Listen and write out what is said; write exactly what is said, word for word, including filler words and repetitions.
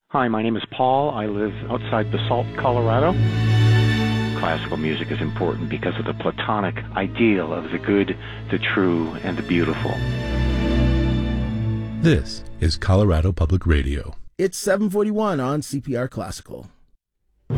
Hi, my name is Paul. I live outside Basalt, Colorado. Classical music is important because of the Platonic ideal of the good, the true, and the beautiful. This is Colorado Public Radio. It's seven forty-one on C P R Classical.